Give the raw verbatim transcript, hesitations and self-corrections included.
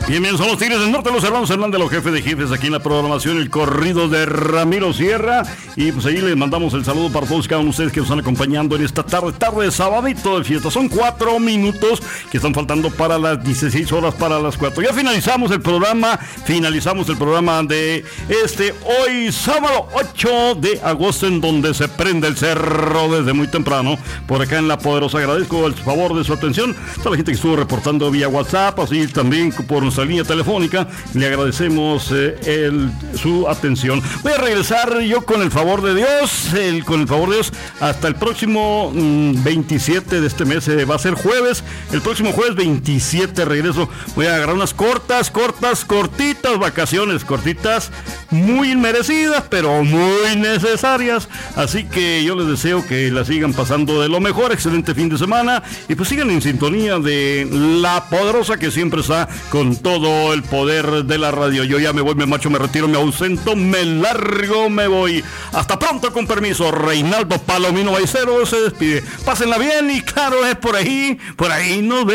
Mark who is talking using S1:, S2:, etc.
S1: Bienvenidos a los Tigres del Norte, los hermanos Hernández, los jefes de jefes aquí en la programación, el corrido de Ramiro Sierra. Y pues ahí les mandamos el saludo para todos y cada uno de ustedes que nos están acompañando en esta tarde, tarde de sabadito de fiesta. Son cuatro minutos que están faltando para las dieciséis horas, para las cuatro. Ya finalizamos el programa, finalizamos el programa de este hoy sábado ocho de agosto, en donde se prende el cerro desde muy temprano por acá en La Poderosa. Agradezco el favor de su atención, toda la gente que estuvo reportando vía WhatsApp, así también por nuestra línea telefónica. Le agradecemos eh, el, su atención. Voy a regresar yo con el favor de Dios, el, con el favor de Dios, hasta el próximo mmm, veintisiete de este mes. Eh, va a ser jueves, el próximo jueves veintisiete regreso. Voy a agarrar unas cortas, cortas, cortitas vacaciones, cortitas, muy merecidas, pero muy necesarias. Así que yo les deseo que la sigan pasando de lo mejor. Excelente fin de semana. Y pues sigan en sintonía de La Poderosa, que siempre está con todo el poder de la radio. Yo ya me voy, me marcho, me retiro, me ausento, me largo, me voy. Hasta pronto, con permiso. Reinaldo Palomino Baicero se despide. Pásenla bien y claro, es por ahí, por ahí nos vemos.